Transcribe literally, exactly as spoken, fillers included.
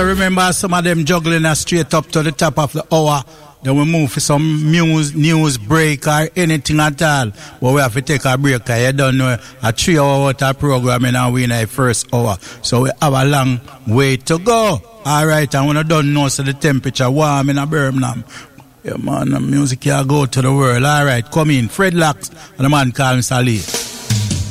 I remember some of them juggling us straight up to the top of the hour. Then we move for some news, news break or anything at all. But we have to take a break because you don't know a three hour water program and we in the first hour. So we have a long way to go. Alright, and when I don't know so the temperature warm in a Birmingham. Yeah man, the music here go to the world. Alright, come in. Fred Locks and the man called Salih.